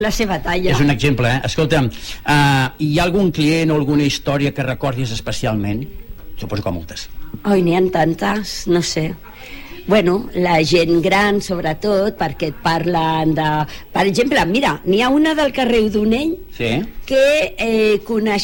la seva talla. És un exemple, eh? Escolta'm, hi ha algun client o alguna història que recordis especialment? Suposo que moltes. Oi, n'hi ha tantes, no sé. Bueno, la gent gran, sobretot, perquè et parlen de... Per exemple, mira, n'hi ha una del carrer Udonell que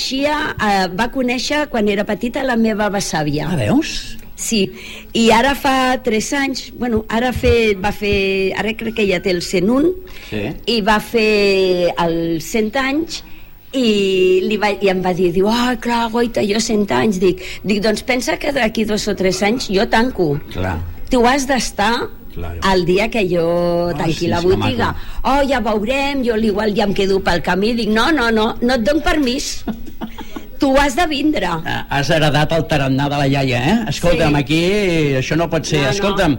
va conèixer quan era petita la meva besàvia. Ah, veus? Sí, i ara fa 3 anys, bueno, ara crec que ja té el 101, i va fer els 100 anys, i em va dir, clar, goita, jo 100 anys, dic, doncs pensa que d'aquí 2 o 3 anys jo tanco. Clar. Tu has d'estar el dia que jo tanqui la botiga. Ja veurem, jo igual ja em quedo pel camí, dic, no et dono permís. Tu has de vindre. Has heredat el tarannà de la iaia, eh? Escolta'm, aquí això no pot ser. Escolta'm,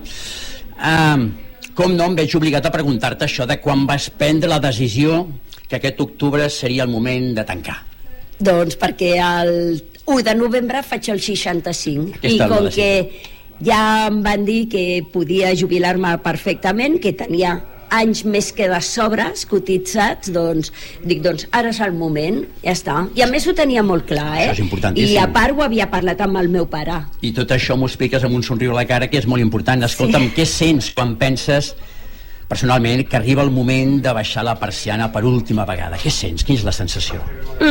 com no em veig obligat a preguntar-te això de quan vas prendre la decisió que aquest octubre seria el moment de tancar? Doncs perquè el 1 de novembre faig el 65 i com que ja em van dir que podia jubilar-me perfectament, que tenia anys més que de sobres cotitzats, doncs dic, ara és el moment, ja està. I a més ho tenia molt clar, Això és importantíssim. I a part ho havia parlat amb el meu pare. I tot això m'ho expliques amb un somriure a la cara, que és molt important. Escolta'm, què sents quan penses personalment que arriba el moment de baixar la persiana per última vegada? Què sents? Quina és la sensació?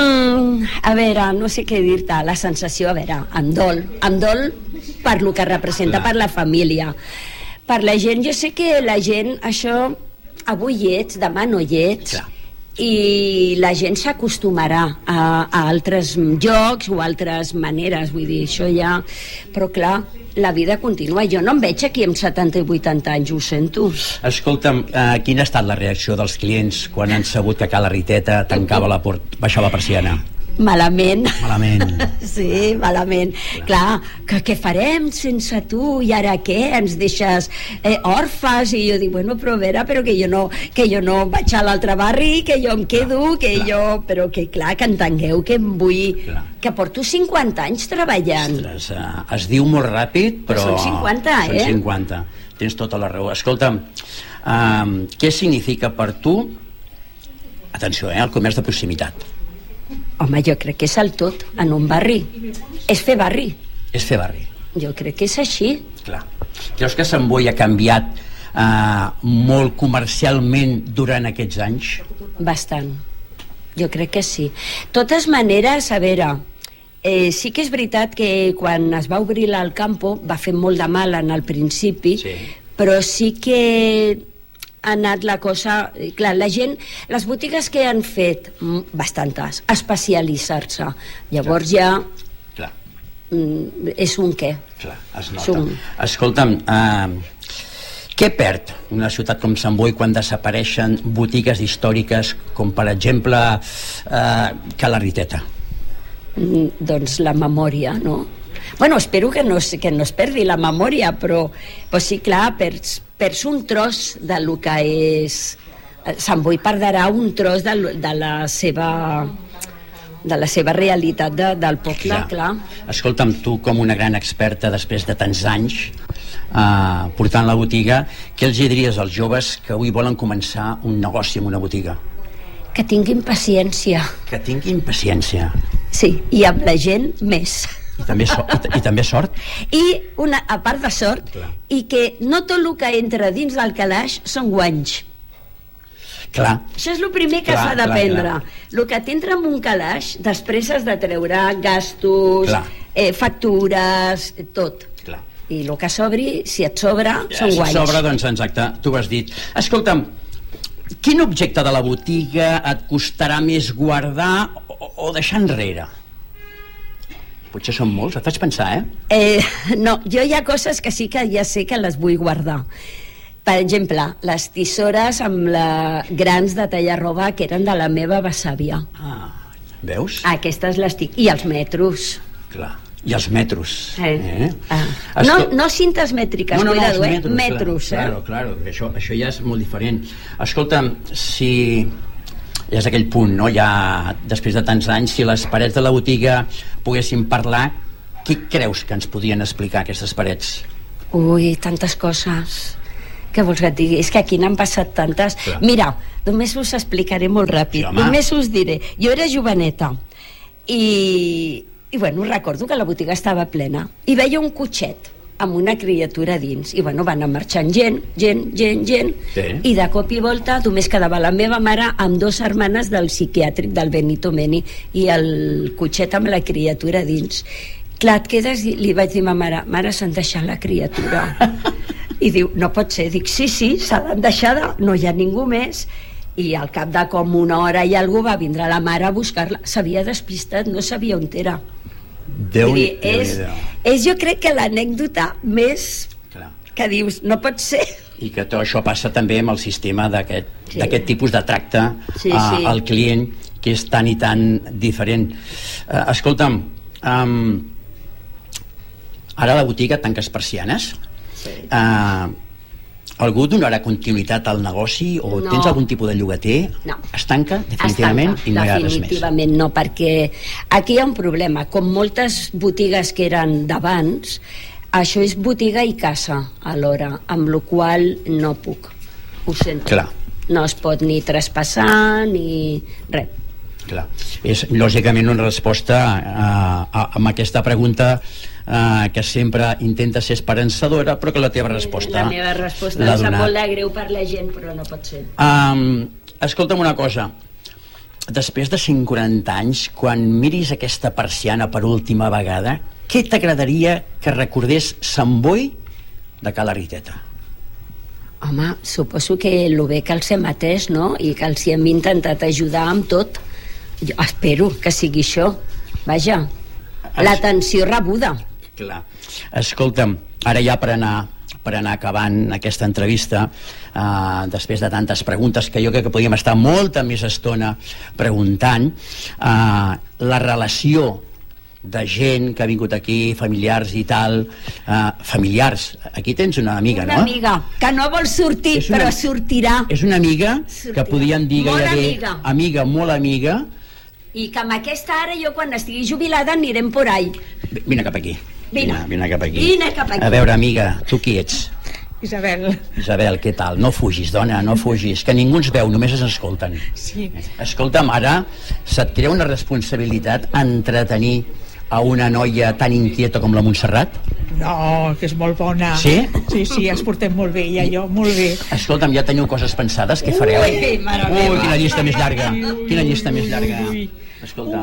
A veure, no sé què dir-te. La sensació, a veure, em dol per lo que representa per la família, per la gent. Jo sé que la gent, això, avui hi ets, demà no hi ets, i la gent s'acostumarà a altres jocs o altres maneres, vull dir, això ja... Però clar, la vida continua. Jo no em veig aquí amb 70 i 80 anys, ho sento. Escolta'm, quina ha estat la reacció dels clients quan han sabut que Ca la Riteta tancava la porta, baixava la persiana? Malament. Sí, malament. Clar, què farem sense tu? I ara què? Ens deixes orfes? I jo dic, bueno, però a veure, però que jo no vaig a l'altre barri, que jo em quedo, però que clar, que entengueu que em vull... Que porto 50 anys treballant. Ostres, es diu molt ràpid, però... Són 50, Són 50. Tens tota la raó. Escolta'm, què significa per tu, atenció, el comerç de proximitat? Home, jo crec que és el tot, en un barri. És fer barri. És fer barri. Jo crec que és així. Clar. Creus que Sant Boi ha canviat molt comercialment durant aquests anys? Bastant. Jo crec que sí. Totes maneres, a veure, sí que és veritat que quan es va obrir l'Alcampo va fer molt de mal en el principi, però sí que... ha anat la cosa... Clar, la gent... Les botigues que han fet, bastantes, especialitzar-se. Llavors ja... Clar. És un què. Clar, es nota. Escolta'm, què perd una ciutat com Sant Boi quan desapareixen botigues històriques com, per exemple, Ca la Riteta? Doncs la memòria, no? Bueno, espero que no es perdi la memòria, però sí, clar, perds un tros de lo que és... Sant Boi perdrà un tros de la seva realitat del poble, clar. Escolta'm, tu com una gran experta després de tants anys portant la botiga, què els diries als joves que avui volen començar un negoci en una botiga? Que tinguin paciència. Que tinguin paciència. Sí, i amb la gent més. I també sort? I a part de sort, i que no tot el que entra dins del calaix són guanys. Clar. Això és el primer que s'ha d'aprendre. El que t'entra en un calaix, després has de treure gastos, factures, tot. Clar. I el que sobri, si et sobra, són guanys. Si et sobra, doncs exacte, tu ho has dit. Escolta'm, quin objecte de la botiga et costarà més guardar o deixar enrere? Potser són molts, et faig pensar, No, jo hi ha coses que sí que ja sé que les vull guardar. Per exemple, les tisores amb grans de tallar roba que eren de la meva besàvia. Veus? Aquestes les tinc. I els metros. Clar. I els metros. No cintes mètriques, cuidado, metros. Claro, això ja és molt diferent. Escolta'm, si... Ja és aquell punt, no? Ja després de tants anys, si les parets de la botiga poguessin parlar, què creus que ens podien explicar aquestes parets? Ui, tantes coses. Què vols que et digui? És que aquí n'han passat tantes. Clar. Mira, només us explicaré molt ràpid. Sí, només us diré. Jo era joveneta i bueno, recordo que la botiga estava plena i veia un cotxet amb una criatura dins i bueno, van anar marxant gent sí. I de cop i volta només quedava la meva mare amb 2 germanes del psiquiàtric del Benito Meni i el cotxet amb la criatura dins. Clar, et quedes i li vaig dir a ma mare, s'han deixat la criatura. I diu, no pot ser. Dic, sí, s'ha deixada, no hi ha ningú més. I al cap de com una hora i algú va vindre la mare a buscar-la. S'havia despistat, no sabia on era. És jo crec que l'anècdota més que dius, no pot ser. I que tot això passa també amb el sistema d'aquest tipus de tracte al client, que és tan i tan diferent. Escolta'm, ara la botiga tanques persianes. Sí. Algú donarà continuïtat al negoci o no. Tens algun tipus de llogater? No. Es tanca definitivament i no hi ha res més? Definitivament no, perquè aquí hi ha un problema. Com moltes botigues que eren d'abans, això és botiga i casa alhora, amb la qual no puc. Ho sento. Clar. No es pot ni traspassar ni res. Clar. És lògicament una resposta amb aquesta pregunta que sempre intenta ser esperançadora, però que la teva resposta... La meva resposta em sap molt de greu per la gent, però no pot ser. Escolta'm una cosa. Després de 140 anys, quan miris aquesta persiana per última vegada, què t'agradaria que recordés Sant Boi de Cala Riteta? Home, suposo que el bé que els hem atès, no? I que els hem intentat ajudar amb tot. Jo espero que sigui això. Vaja, l'atenció rebuda. Clar. Escolta'm, ara ja per anar acabant aquesta entrevista, després de tantes preguntes que jo crec que podríem estar molta més estona preguntant, la relació de gent que ha vingut aquí, familiars i tal, familiars, aquí tens una amiga, no? Una amiga, que no vol sortir, però sortirà. És una amiga que podríem dir gairebé amiga, molt amiga, i que amb aquesta ara jo quan estigui jubilada anirem por ahí. Vine cap aquí. Vine cap aquí. Vine cap aquí. A veure, amiga, tu qui ets? Isabel. Isabel, què tal? No fugis, dona, no fugis, que ningú ens veu, només ens escolten. Sí. Escolta'm, ara se't crea una responsabilitat entretenir a una noia tan inquieta com la Montserrat? No, que és molt bona. Sí? Sí, ens portem molt bé, i jo, molt bé. Escolta'm, ja teniu coses pensades? Què fareu? Ui, quina llista més llarga. Quina llista més llarga. Escolta.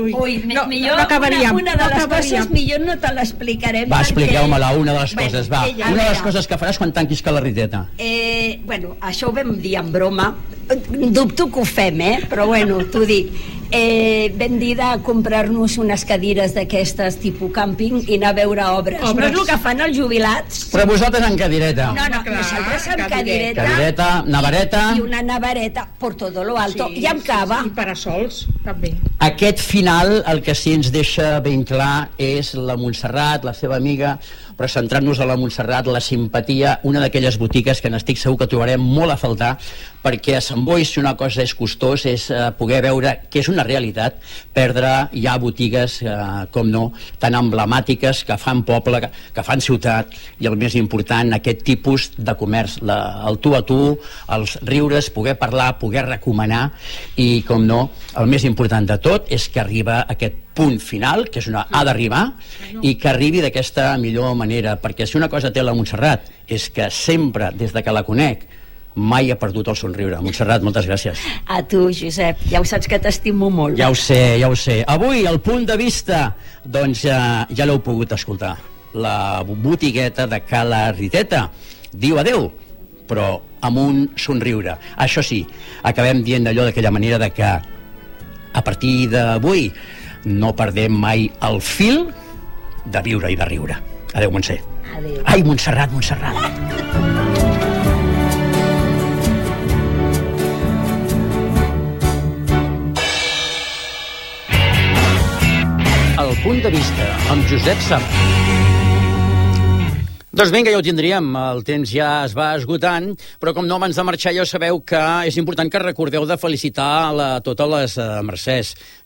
Millor no acabaríem. Una de les coses millor no te l'explicarem. Va, expliqueu-me-la, una de les coses, va. Una de les coses que faràs quan tanquis Cala Riteta. Bueno, això ho vam dir en broma. Dubto que ho fem, però bueno, t'ho dic. Vam dir de comprar-nos unes cadires d'aquestes tipus càmping i anar a veure obres. No és el que fan els jubilats. Però vosaltres en cadireta. No, nosaltres en cadireta. Cadireta, navareta. I una navareta por todo lo alto. I amb cava. I parasols, també. Aquest final, el que sí ens deixa ben clar és la Montserrat, la seva amiga, però centrant-nos a la Montserrat, la simpatia, una d'aquelles botigues que n'estic segur que trobarem molt a faltar, perquè a Sant Boi, si una cosa és costós, és poder veure que és una realitat, perdre ja botigues, com no, tan emblemàtiques, que fan poble, que fan ciutat, i el més important, aquest tipus de comerç, el tu a tu, els riures, poder parlar, poder recomanar, i com no, el més important de tot és que arriba aquest punt final, que és una ha d'arribar, i que arribi d'aquesta millor manera, perquè si una cosa té la Montserrat és que sempre, des de que la conec, mai ha perdut el somriure. Montserrat, moltes gràcies. A tu, Josep, ja ho saps que t'estimo molt. Ja ho sé. Avui, el punt de vista, doncs ja l'heu pogut escoltar. La botigueta de Cala Riteta diu adeu, però amb un somriure. Això sí, acabem dient allò d'aquella manera de que a partir d'avui no perdem mai el fil de viure i de riure. Adéu, Montse. Adéu. Ai, Montserrat. El punt de vista amb Josep Sala. Doncs vinga, ja ho tindríem, el temps ja es va esgotant, però com no, abans de marxar ja sabeu que és important que recordeu de felicitar totes les Mercès,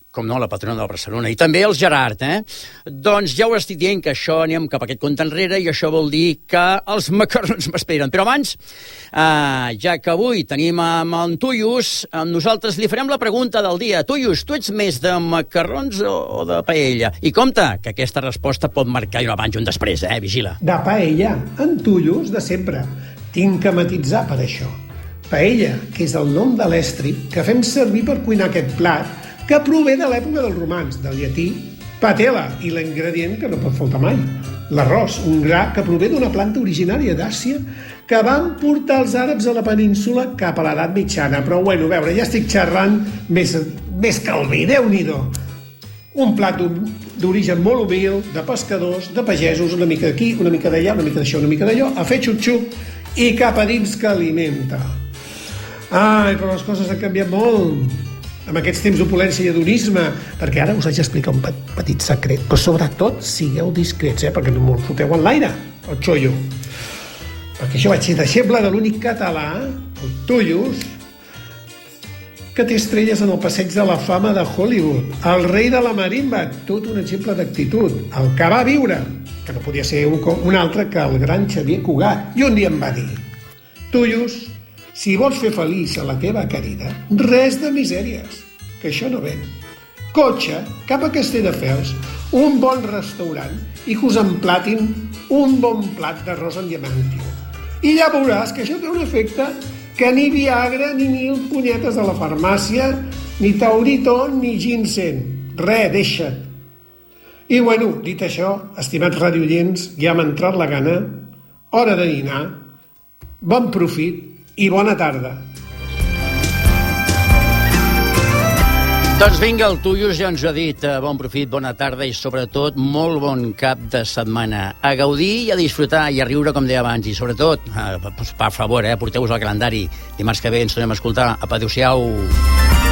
com no, la patrona de Barcelona, i també el Gerard, Doncs ja ho estic dient, que això anem cap a aquest compte enrere, i això vol dir que els macarrons m'esperen. Però abans, ja que avui tenim amb en Tuyus, nosaltres li farem la pregunta del dia. Tuyus, tu ets més de macarrons o de paella? I compte, que aquesta resposta pot marcar un abans i un després, vigila. De paella, en Tuyus, de sempre. Tinc que matitzar per això. Paella, que és el nom de l'estri que fem servir per cuinar aquest plat, que prové de l'època dels romans, del llatí patella, i l'ingredient que no pot faltar mai, l'arròs, un gra que prové d'una planta originària d'Àsia que van portar els àrabs a la península cap a l'edat mitjana. Però, a veure, ja estic xerrant més que el vi, Déu-n'hi-do. Un plat d'origen molt humil, de pescadors, de pagesos, una mica d'aquí, una mica d'allà, una mica d'això, una mica d'allò, a fer xup-xup i cap a dins que alimenta. Ai, però les coses han canviat molt amb aquests temps d'opulència i hedonisme, perquè ara us haig d'explicar un petit secret, però sobretot sigueu discrets, perquè no m'ho foteu en l'aire, el xollo. Perquè jo vaig ser deixeble de l'únic català, el Tuyus, que té estrelles en el passeig de la fama de Hollywood, el rei de la marimba, tot un exemple d'actitud, el que va viure, que no podia ser un altre que el gran Xavier Cugat, i un dia em va dir: Tuyus, si vols fer feliç a la teva querida, res de misèries, que això no ven. Cotxe, cap a Castelldefels, un bon restaurant i que us emplatin un bon plat d'arròs amb diamàntiu. I ja veuràs que això té un efecte que ni Viagra, ni mil punyetes de la farmàcia, ni Tauriton, ni ginseng. Res, deixa't. I bueno, dit això, estimats radioients, ja m'ha entrat la gana, hora de dinar, bon profit i bona tarda. Doncs vinga, el Tuyus ja ens ho ha dit. Bon profit, bona tarda i sobretot molt bon cap de setmana. A gaudir i a disfrutar i a riure, com deia abans. I sobretot, per favor, porteu-vos al calendari. Dimarts que ve ens tornem a escoltar. Apa, adéu-siau.